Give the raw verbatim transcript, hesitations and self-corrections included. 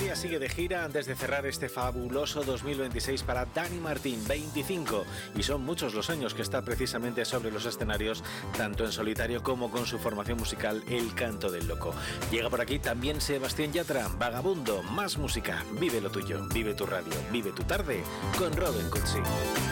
todavía sigue de gira antes de cerrar este fabuloso dos mil veintiséis para Dani Martín, veinticinco, y son muchos los años que está precisamente sobre los escenarios, tanto en solitario como con su formación musical El Canto del Loco. Llega por aquí también Sebastián Yatra, Vagabundo, más música, vive lo tuyo, vive tu radio, vive tu tarde con Robin Cutsi.